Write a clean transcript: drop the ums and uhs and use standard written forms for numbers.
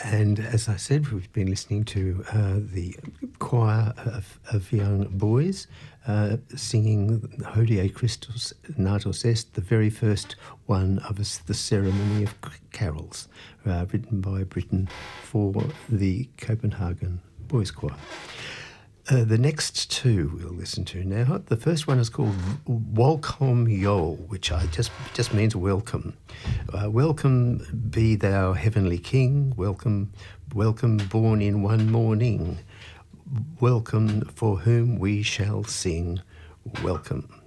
And as I said, we've been listening to the choir of young boys singing Hodie Christus Natus Est, the very first one of the Ceremony of Carols, written by Britten for the Copenhagen Boys Choir. The next two we'll listen to now. The first one is called Welcome Yol, which just means welcome. Welcome be thou heavenly King. Welcome, welcome born in one morning. Welcome for whom we shall sing. Welcome.